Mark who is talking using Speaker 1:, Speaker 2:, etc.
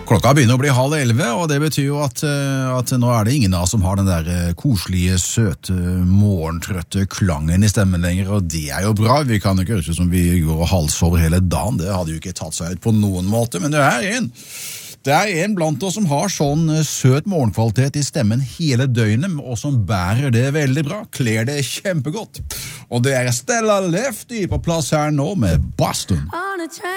Speaker 1: Klokka begynner å bli 10:30, og det betyr jo at nå det ingen av oss som har den der koselige, søte, morgentrøtte klangen i stemmen lenger, og det jo bra. Vi kan jo ikke høre som vi går og halsover hele dagen, det hadde jo ikke tatt seg ut på noen måte, men det en blant oss som har sånn søt morgenkvalitet i stemmen hele døgnet, og som bærer det veldig bra, kler det kjempegodt. Og det Stella Lefty på plass her nå med Boston.